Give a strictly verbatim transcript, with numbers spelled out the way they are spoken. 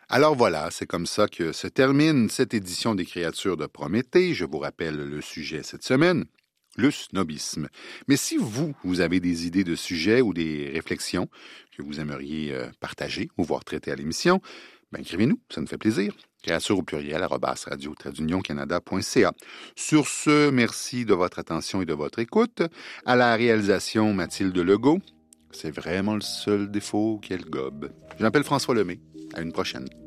Alors voilà, c'est comme ça que se termine cette édition des créatures de Prométhée. Je vous rappelle le sujet cette semaine, le snobisme. Mais si vous, vous avez des idées de sujets ou des réflexions que vous aimeriez euh, partager ou voir traiter à l'émission, ben écrivez-nous, ça nous fait plaisir. Créature au pluriel, arobase radio union canada point c a. Sur ce, merci de votre attention et de votre écoute. À la réalisation, Mathilde Legault. C'est vraiment le seul défaut qu'elle gobe. Je m'appelle François Lemay. À une prochaine.